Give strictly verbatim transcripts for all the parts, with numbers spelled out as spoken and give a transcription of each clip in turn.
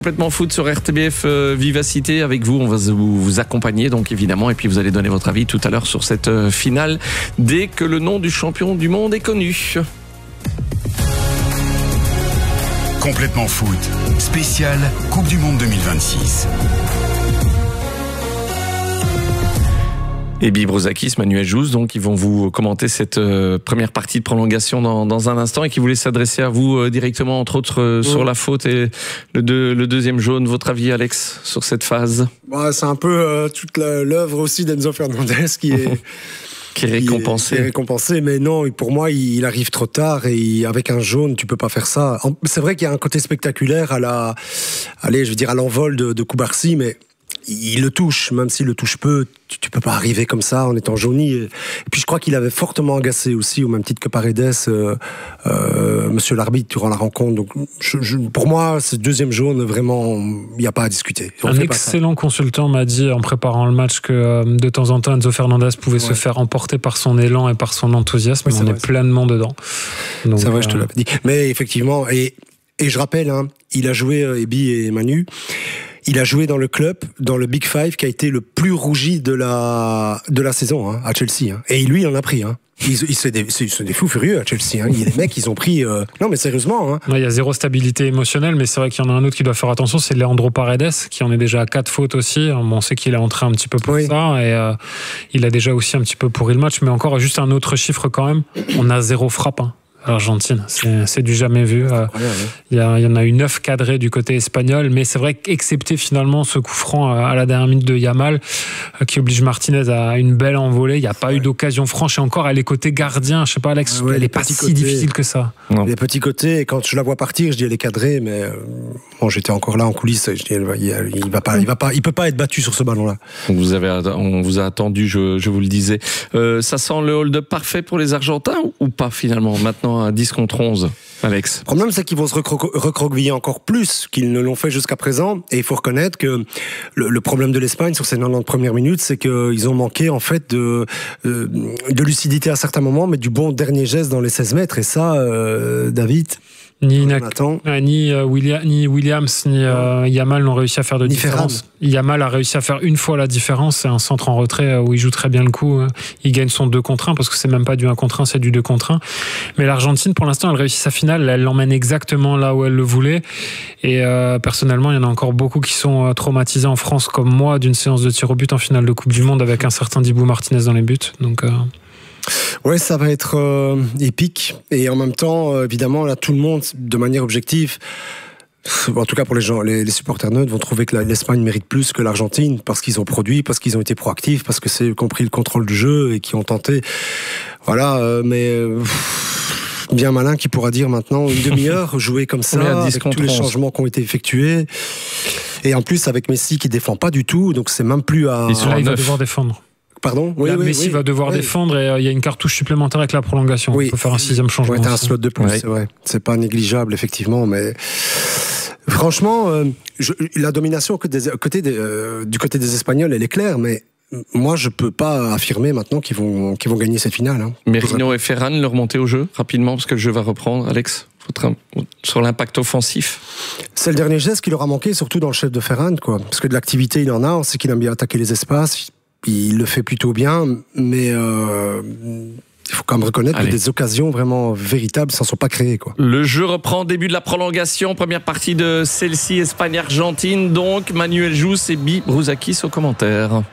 Complètement foot sur R T B F euh, Vivacité avec vous, on va vous, vous accompagner donc évidemment et puis vous allez donner votre avis tout à l'heure sur cette euh, finale dès que le nom du champion du monde est connu. Complètement foot, spécial Coupe du Monde deux mille vingt-six. Et Bibi Brouzakis, Manuel Jousse, donc ils vont vous commenter cette euh, première partie de prolongation dans, dans un instant et qui voulait s'adresser à vous euh, directement, entre autres euh, mmh. sur la faute et le, deux, le deuxième jaune. Votre avis, Alex, sur cette phase? Bah, c'est un peu euh, toute la, l'œuvre aussi d'Enzo Fernandez qui est qui est récompensé. Qui est récompensé, mais non, pour moi, il, il arrive trop tard et il, avec un jaune, tu peux pas faire ça. C'est vrai qu'il y a un côté spectaculaire à la, allez, je veux dire à l'envol de, de Koubarsi, mais il le touche, même s'il le touche peu, tu, tu peux pas arriver comme ça en étant jauni. Et, et puis je crois qu'il avait fortement agacé aussi, au même titre que Paredes, euh, euh, monsieur l'arbitre durant la rencontre. Donc je, je, pour moi, ce deuxième jaune, vraiment, il n'y a pas à discuter. On Un excellent consultant m'a dit en préparant le match que euh, de temps en temps, Enzo Fernandez pouvait ouais. se faire emporter par son élan et par son enthousiasme. Ouais, on vrai, est pleinement dedans. Donc, c'est vrai, euh... je te l'avais dit. Mais effectivement, et, et je rappelle, hein, il a joué euh, Ebi et Manu. Il a joué dans le club, dans le Big Five, qui a été le plus rougi de la de la saison hein, à Chelsea. Hein. Et lui, il en a pris. Hein. Ils, ils, c'est, des, c'est, c'est des fous furieux à Chelsea. Hein. Il y a des mecs, ils ont pris... Euh... Non, mais sérieusement. Hein. Ouais, il y a zéro stabilité émotionnelle, mais c'est vrai qu'il y en a un autre qui doit faire attention, c'est Leandro Paredes, qui en est déjà à quatre fautes aussi. Bon, on sait qu'il est entré un petit peu pour oui. ça, et euh, il a déjà aussi un petit peu pourri le match. Mais encore, juste un autre chiffre quand même, on a zéro frappe. Hein. L'Argentine, c'est, c'est du jamais vu. Il euh, y, y en a eu neuf cadrés du côté espagnol, mais c'est vrai qu'excepté finalement ce coup franc à la dernière minute de Yamal, euh, qui oblige Martinez à une belle envolée, il n'y a pas ouais. eu d'occasion franche. Et encore, elle est côté gardien, je sais pas Alex, ouais, elle n'est pas si côtés, difficile que ça. Non. Les petits côtés, et quand je la vois partir, je dis elle est cadrée, mais euh, bon, j'étais encore là en coulisses, je dis elle, il, il va pas, il va pas, il peut pas être battu sur ce ballon-là. On vous avait, on vous a attendu, je, je vous le disais. Euh, ça sent le hold-up parfait pour les Argentins ou pas finalement maintenant? À dix contre onze, Alex. Le problème, c'est qu'ils vont se recro- recroqueviller encore plus qu'ils ne l'ont fait jusqu'à présent. Et il faut reconnaître que le, le problème de l'Espagne sur ces quatre-vingt-dix premières minutes, c'est qu'ils ont manqué en fait de, euh, de lucidité à certains moments, mais du bon dernier geste dans les seize mètres. Et ça, euh, David... Ni, euh, ni, euh, William, ni Williams ni euh, Yamal n'ont réussi à faire de ni différence. Ferran. Yamal a réussi à faire une fois la différence. C'est un centre en retrait où il joue très bien le coup. Il gagne son deux contre un parce que c'est même pas du un contre un, c'est du deux contre un. Mais l'Argentine, pour l'instant, elle réussit sa finale. Elle l'emmène exactement là où elle le voulait. Et euh, personnellement, il y en a encore beaucoup qui sont euh, traumatisés en France, comme moi, d'une séance de tir au but en finale de Coupe du Monde avec un certain Dibu Martinez dans les buts. Donc... Euh... Ouais, ça va être euh, épique. Et en même temps, euh, évidemment, là, tout le monde, de manière objective, en tout cas pour les gens, les, les supporters neutres, vont trouver que la, l'Espagne mérite plus que l'Argentine parce qu'ils ont produit, parce qu'ils ont été proactifs, parce que c'est eux qui ont pris le contrôle du jeu et qui ont tenté. Voilà, euh, mais... Euh, bien malin qui pourra dire maintenant une demi-heure jouer comme ça avec tous les changements qui ont été effectués et en plus avec Messi qui défend pas du tout, donc c'est même plus à... Et là, il va devoir défendre. Pardon oui, Là, oui, Messi oui, va devoir oui. défendre et il euh, y a une cartouche supplémentaire avec la prolongation. Oui. Il faut faire un sixième changement. Ouais, t'as un slot de plus, oui. c'est vrai. C'est pas négligeable, effectivement, mais franchement, euh, je, la domination côté des, côté des, euh, du côté des Espagnols, elle est claire, mais moi, je peux pas affirmer maintenant qu'ils vont, qu'ils vont gagner cette finale. Hein. Merino et Ferran, leur montée au jeu, rapidement, parce que le jeu va reprendre. Alex, votre, sur l'impact offensif. C'est le dernier geste qui leur a manqué, surtout dans le chef de Ferran, quoi. Parce que de l'activité, il en a, on sait qu'il aime bien attaquer les espaces. Il le fait plutôt bien, mais euh, il faut quand même reconnaître Allez. que des occasions vraiment véritables s'en sont pas créées, quoi. Le jeu reprend, début de la prolongation, première partie de celle-ci, Espagne-Argentine, donc Manuel Jousse et Bibi Brouzakis aux commentaires.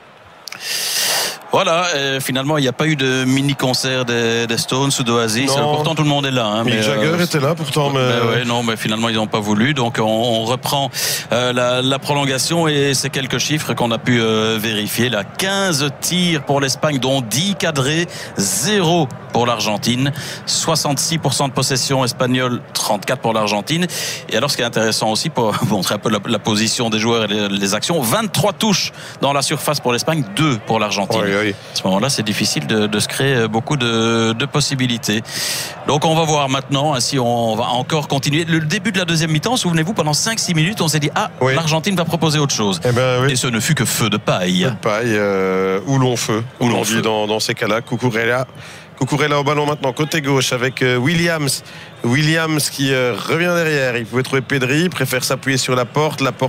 Voilà, euh, finalement, il n'y a pas eu de mini-concert des, des Stones ou d'Oasis. Non. Pourtant, tout le monde est là. Hein, Mick mais, Jagger euh, était là, pourtant. Mais... mais ouais, non, mais finalement, ils n'ont pas voulu. Donc, on, on reprend euh, la, la prolongation et ces quelques chiffres qu'on a pu euh, vérifier. Là, quinze tirs pour l'Espagne, dont dix cadrés, zéro pour l'Argentine. soixante-six pour cent de possession espagnole, trente-quatre pour l'Argentine. Et alors, ce qui est intéressant aussi, pour montrer un peu la, la position des joueurs et les, les actions, vingt-trois touches dans la surface pour l'Espagne, deux pour l'Argentine. Oui, oui. À ce moment-là, c'est difficile de, de se créer beaucoup de, de possibilités. Donc, on va voir maintenant hein, si on va encore continuer. Le début de la deuxième mi-temps, souvenez-vous, pendant cinq six minutes, on s'est dit ah, oui. l'Argentine va proposer autre chose. Eh ben, oui. Et ce ne fut que feu de paille. Feu de paille, euh, ou long feu, ou on long dit feu. Dans, dans ces cas-là. Cucurella Cucurella au ballon maintenant, côté gauche avec Williams. Williams qui revient derrière. Il pouvait trouver Pedri, il préfère s'appuyer sur la porte. La porte